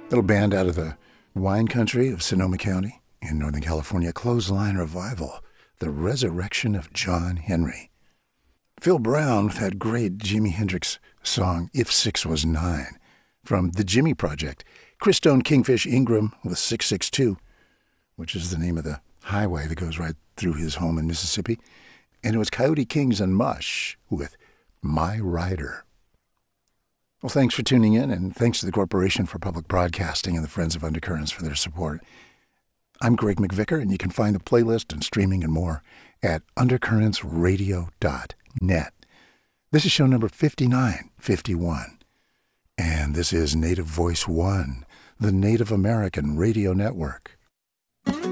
Little band out of the wine country of Sonoma County in Northern California, Clothesline Revival, The Resurrection of John Henry. Phil Brown with that great Jimi Hendrix song, If 6 Was 9, from The Jimmy Project. Chris Stone, Kingfish Ingram with 662, which is the name of the highway that goes right through his home in Mississippi. And it was Coyote Kings and Mush with My Rider. Well, thanks for tuning in, and thanks to the Corporation for Public Broadcasting and the Friends of Undercurrents for their support. I'm Greg McVicker, and you can find the playlist and streaming and more at undercurrentsradio.net. This is show number 5951, and this is Native Voice One, the Native American Radio Network.